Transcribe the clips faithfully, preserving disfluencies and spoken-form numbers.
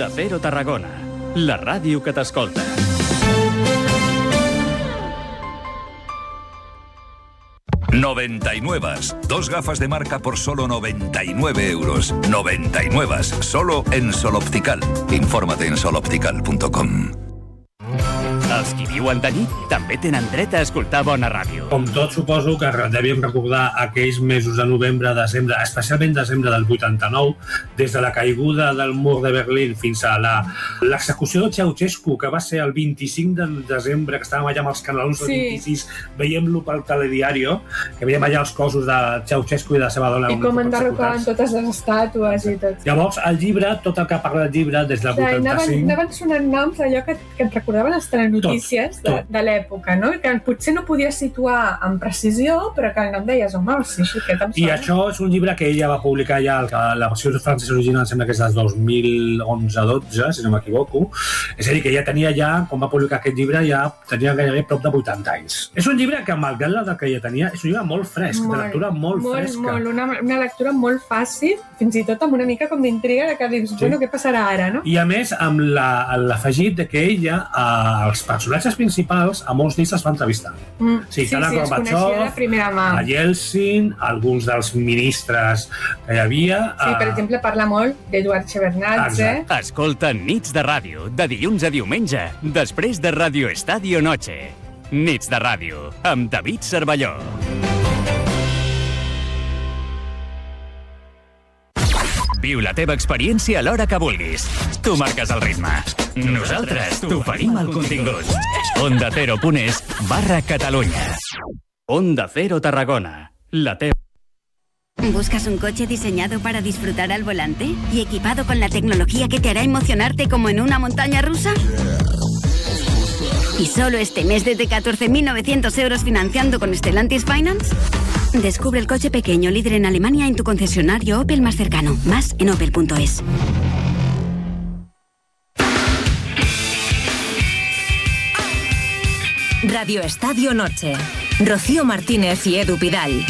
Onda Cero Tarragona, la ràdio que t'escolta. noventa y nueve. Dos gafas de marca por solo noventa y nueve euros. noventa y nueve. Solo en Sol Optical. Infórmate en sol optical punto com. Els qui viuen de nit també tenen dret a escoltar bona ràdio. Com tot, suposo que devíem recordar aquells mesos de novembre, desembre, especialment desembre del vuitanta-nou, des de la caiguda del mur de Berlín fins a la, l'execució de Ceausescu, que va ser el vint-i-cinc de desembre, que estàvem allà amb els canalons del Sí. vint-i-sis, veiem-lo pel telediario, que veiem allà els cossos de Ceausescu i de la seva dona. I com enderrocaven totes les estàtues i tot. Llavors, el llibre, tot el que parla del llibre, des del Clar, anaven, vuitanta-cinc... anaven sonant noms allò que, que et recordaven les telenotícies Tot, de, tot. de l'època, no? I que potser no podies situar amb precisió, però que no em deies, home, sí, sí, que em I sona. això és un llibre que ella va publicar ja, la versió francesa original sembla que és del dos mil onze dotze, si no m'equivoco. És a dir, que ja tenia ja, quan va publicar aquest llibre, ja tenia gairebé prop de vuitanta anys. És un llibre que, malgrat l'edat que ella tenia, és un llibre molt fresc, de lectura molt, molt fresca. Molt, una, una lectura molt fàcil, fins i tot amb una mica com d'intriga, de que dius, Sí. bueno, què passarà ara, no? I a més, amb la- l'afegit de que ella, eh, els personatges principals, a molts d'ells es va entrevistar. Mm. Sí, sí, tant a sí, es coneixia Gorbachev, de primera mà. a Yeltsin, alguns dels ministres que hi havia... Sí, per eh, exemple, parla molt d'Eduard Shevardnadze. Exacte. Escolta Nits de Ràdio, de dilluns a diumenge, després de Radio Estadio Noche. Nits de Ràdio, amb David Cervelló. Viu la teva experiència a l'hora que vulguis. Tu marques el ritme. Nosaltres t'oferim el contingut. Onda Cero punt es barra Catalunya. Onda Cero Tarragona, la teva... ¿Buscas un coche diseñado para disfrutar al volante y equipado con la tecnología que te hará emocionarte como en una montaña rusa? ¿Y solo este mes desde catorce mil novecientos euros financiando con Stellantis Finance? Descubre el coche pequeño líder en Alemania en tu concesionario Opel más cercano. Más en opel punto es. Radio Estadio Noche. Rocío Martínez y Edu Pidal.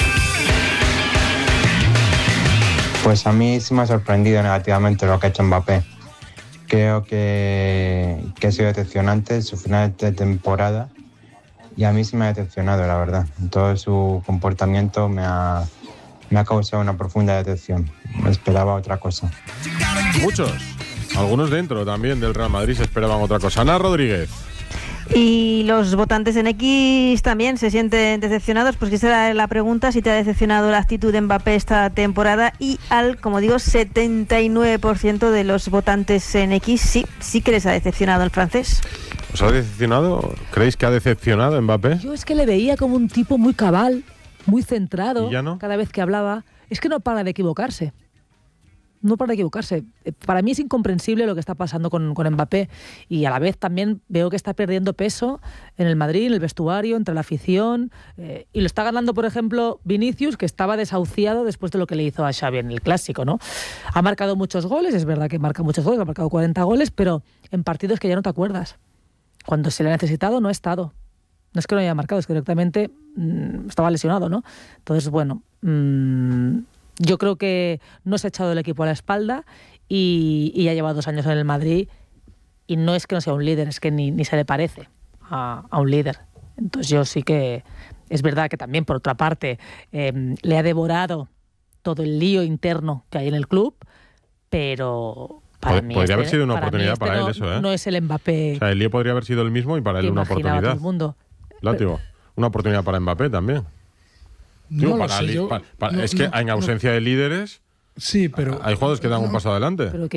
Pues a mí sí me ha sorprendido negativamente lo que ha hecho Mbappé. Creo que, que ha sido decepcionante su final de temporada y a mí sí me ha decepcionado, la verdad. Todo su comportamiento me ha, me ha causado una profunda decepción. Me esperaba otra cosa. Muchos, algunos dentro también del Real Madrid se esperaban otra cosa. Ana Rodríguez. Y los votantes en X también se sienten decepcionados, pues que esa era la pregunta, si te ha decepcionado la actitud de Mbappé esta temporada, y al, como digo, setenta y nueve por ciento de los votantes en X sí, sí que les ha decepcionado el francés. ¿Os ha decepcionado? ¿Creéis que ha decepcionado Mbappé? Yo es que le veía como un tipo muy cabal, muy centrado, ¿Y ya no? cada vez que hablaba. Es que no para de equivocarse. No para de equivocarse. Para mí es incomprensible lo que está pasando con, con Mbappé, y a la vez también veo que está perdiendo peso en el Madrid, en el vestuario, entre la afición, eh, y lo está ganando, por ejemplo, Vinicius, que estaba desahuciado después de lo que le hizo a Xavi en el Clásico, ¿no? Ha marcado muchos goles, es verdad que marca muchos goles, ha marcado cuarenta goles, pero en partidos que ya no te acuerdas. Cuando se le ha necesitado no ha estado. No es que no haya marcado, es que directamente mmm, estaba lesionado, ¿no? Entonces, bueno... Mmm, yo creo que no se ha echado el equipo a la espalda y, y ya lleva dos años en el Madrid, y no es que no sea un líder, es que ni, ni se le parece a, a un líder. Entonces yo sí que... Es verdad que también, por otra parte, eh, le ha devorado todo el lío interno que hay en el club, pero... Para Pod- mí podría este, haber sido una para oportunidad mí este para él no, eso, ¿eh? no es el Mbappé O sea, el lío podría haber sido el mismo y para él que una imaginaba todo oportunidad. el mundo. Látigo, una oportunidad para Mbappé también. No Digo, lo para sé, li- yo- pa- pa- no, es que no, en ausencia no. de líderes Sí, pero... hay jugadores que dan un paso adelante. Pero que